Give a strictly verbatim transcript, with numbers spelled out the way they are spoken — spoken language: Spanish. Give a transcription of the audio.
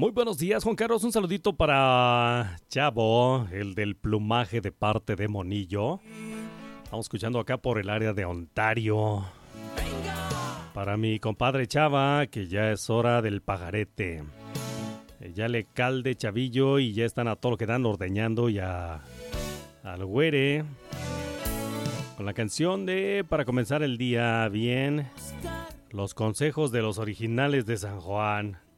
Muy buenos días, Juan Carlos. Un saludito para Chavo, el del plumaje de parte de Monillo. Estamos escuchando acá por el área de Ontario. Para mi compadre Chava, que ya es hora del pajarete. Ya le calde Chavillo y ya están a todo lo que dan ordeñando y a, al güere. Con la canción de Para comenzar el día bien. Los consejos de los originales de San Juan.